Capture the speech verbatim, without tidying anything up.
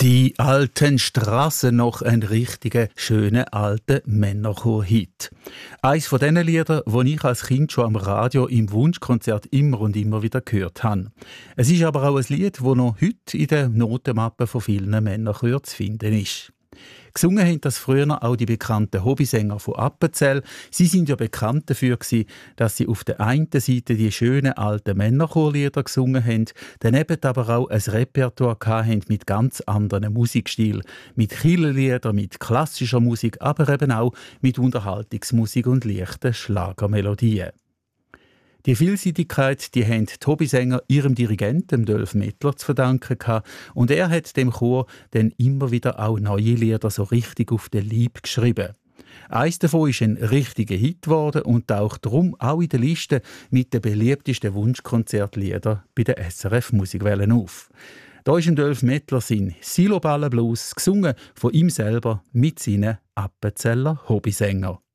Die alten Straßen, noch ein richtiger, schöner, alter Männerchor-Hit. Eines von diesen Liedern, die ich als Kind schon am Radio im Wunschkonzert immer und immer wieder gehört habe. Es ist aber auch ein Lied, das noch heute in der Notenmappe von vielen Männerchören zu finden ist. Gesungen haben das früher auch die bekannten Hobbysänger von Appenzell. Sie sind ja bekannt dafür gewesen, dass sie auf der einen Seite die schönen alten Männerchorlieder gesungen haben, daneben aber auch ein Repertoire hatten mit ganz anderen Musikstilen, mit Kirchenliedern, mit klassischer Musik, aber eben auch mit Unterhaltungsmusik und leichten Schlagermelodien. Die Vielseitigkeit, die haben die Hobbysänger ihrem Dirigenten Dolf Mettler zu verdanken gehabt, und er hat dem Chor dann immer wieder auch neue Lieder so richtig auf den Leib geschrieben. Eins davon ist ein richtiger Hit geworden und taucht darum auch in der Liste mit den beliebtesten Wunschkonzertliedern bei der S R F Musikwelle auf. Da ist ein Dolf Mettler sein Siloballen Blues, gesungen von ihm selber mit seinen Appenzeller Hobbysängern.